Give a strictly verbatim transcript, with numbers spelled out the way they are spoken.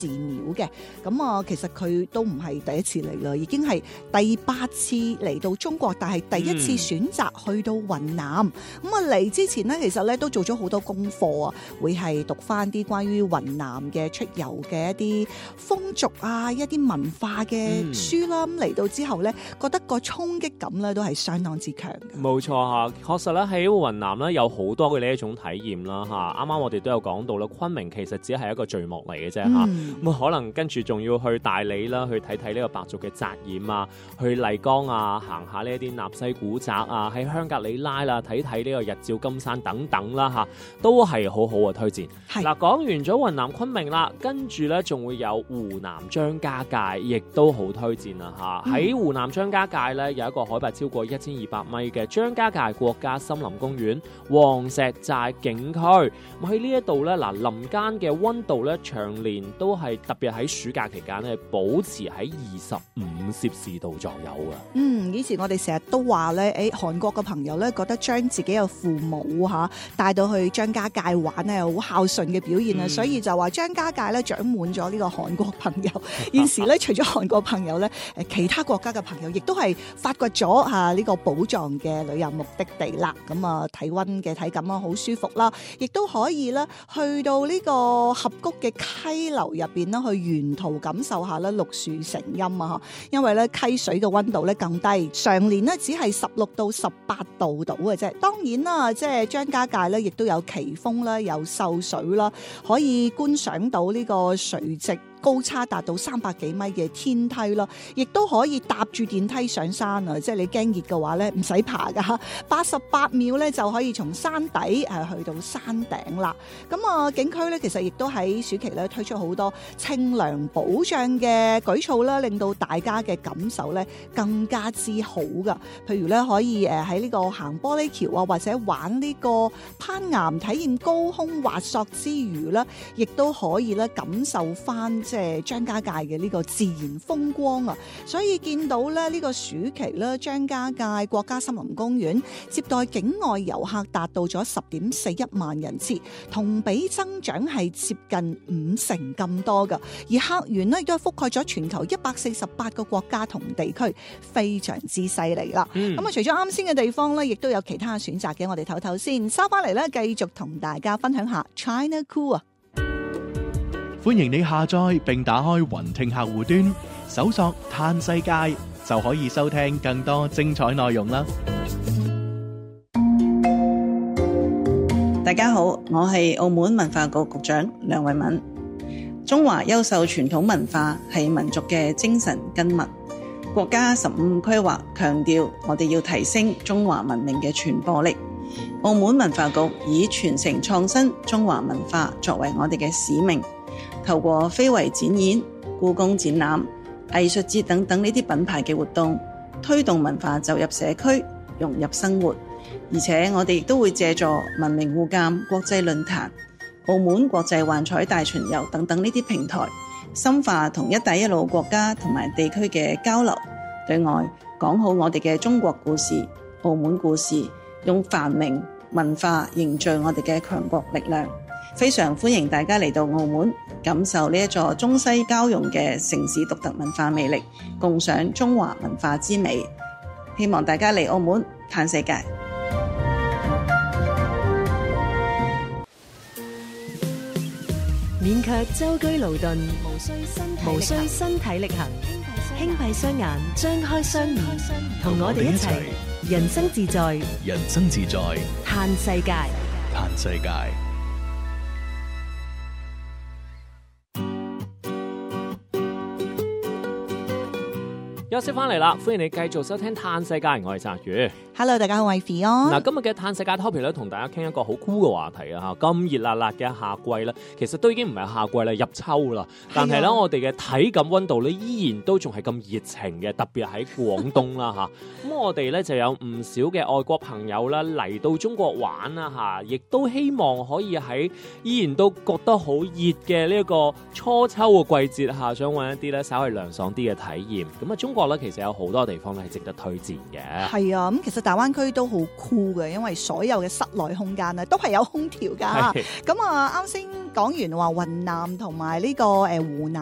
寺廟嘅。咁啊，其實佢都唔係第一次嚟啦，已經係第八次嚟到中國，但係第一次選擇去到雲南。咁啊嚟之前呢，其實咧都做咗好多功課啊，會係讀翻啲關於雲南嘅出遊嘅一啲風俗啊，一啲文化嘅書啦。咁嚟、嗯、到之後咧，覺得個衝擊感咧都係相當之強嘅。 冇錯嚇，確實咧喺雲南咧有好多嘅呢一種體驗啦嚇。啱啱我哋都有講到啦，昆明其實只係一個序幕嚟嘅啫嚇。咁、嗯、可能跟住仲要去大理啦，去睇睇呢個白族嘅紮染啊，去麗江啊，行下呢一啲納西古宅啊，喺香格里拉啦睇睇呢個日照金山等等啦嚇，都係好好嘅推薦。嗱是，講完咗雲南昆明啦，跟住咧仲會有湖南張家界，亦都好推薦啦嚇。喺、嗯、湖南張家界咧有一個海拔超過一千二百米嘅張家界國家森林公園黃石寨景區。咁喺呢一度咧，嗱林間嘅溫度咧長年都係特別喺暑假期間咧保持喺二十五攝氏度左右嘅。 嗯，以前我哋成日都話咧，誒韓國嘅朋友咧覺得將自己嘅父母嚇帶到去張家界玩咧，好孝順嘅表現啊，嗯、所以就話張家界咧長滿咗呢個韓國朋友。現時咧除咗韓國朋友咧，誒其他國家嘅朋友亦都係發掘咗嚇呢個寶藏嘅旅遊目的地啦。咁啊，體溫嘅體感啊，好舒服啦，亦都可以咧去到呢個峽谷嘅溪流入邊啦，去沿途感受下咧綠樹成蔭啊！因為咧溪水嘅溫度咧更低，常年咧只係十六到十八度度嘅啫。當然啦，即係張家界咧，亦都有奇峰啦，有秀水啦，可以觀賞到呢個垂直高差達到三百幾米嘅天梯咯，亦都可以搭住電梯上山啊！即係你驚熱嘅話咧，唔使爬噶，八十八秒咧就可以從山底誒去到山頂啦。咁啊，景區咧其實亦都喺暑期咧推出好多清涼保障嘅舉措啦，令到大家嘅感受咧更加之好噶。譬如咧可以誒喺呢個行玻璃橋啊，或者玩呢個攀岩體驗高空滑索之餘啦，亦都可以咧感受翻即係張家界嘅呢個自然風光啊，所以見到咧呢個暑期咧張家界國家森林公園接待境外遊客達到咗十點四一萬人次，同比增長係接近五成咁多噶，而客源咧亦都係覆蓋咗全球一百四十八個國家同地區，非常之犀利啦。咁啊、嗯，除咗啱先嘅地方咧，亦都有其他選擇嘅，我哋唞唞先，收翻嚟咧繼續同大家分享下 China Cool 啊！ 歡迎你下載並打開雲聽客戶端，搜索嘆世界就可以收聽更多精彩內容啦。 大家好，我係澳門文化局局長梁慧敏。中華優秀傳統文化係民族嘅精神根脈。國家十五規劃強調，我哋要提升中華文明嘅傳播力。澳門文化局以傳承創新中華文化作為我哋嘅使命。透過非遺展演、故宮展覽、藝術節等等呢啲品牌嘅活動，推動文化走入社區，融入生活。而且我哋亦都會借助文明互鑒國際論壇、澳門國際幻彩大巡遊等等呢啲平台，深化同一帶一路國家同埋地區嘅交流，對外講好我哋嘅中國故事、澳門故事，用繁榮文化凝聚我哋嘅強國力量。非常歡迎大家嚟到澳門，感受呢一座中西交融嘅城市獨特文化魅力，共賞中華文化之美。希望大家嚟澳門嘆世界。 免卻舟車勞頓，無需身體力行，輕閉雙眼，張開雙耳，同我哋一齊人生自在， 人生自在， 嘆世界， 嘆世界。 休息翻嚟啦，歡迎你繼續收聽嘆世界，我係澤宇。 Hello， 大家好，我係 Fion。 嗱，今日嘅嘆世界 topic 咧，同大家傾一個好酷嘅話題啊！嚇，咁熱辣辣嘅夏季咧，其實都已經唔係夏季啦，入秋啦。但係咧，我哋嘅體感溫度咧，依然都仲係咁熱情嘅，特別喺廣東啦嚇。咁我哋咧就有唔少嘅外國朋友啦嚟到中國玩啦嚇，亦都希望可以喺依然都覺得好熱嘅呢一個初秋嘅季節下，想揾一啲咧稍為涼爽啲嘅體驗。咁啊，中國咧其實有好多地方咧係值得推薦嘅。係啊，咁其實大灣區都好酷嘅，因為所有嘅室內空間咧都係有空調㗎。咁啊，啱先講完話雲南同埋呢個誒湖南。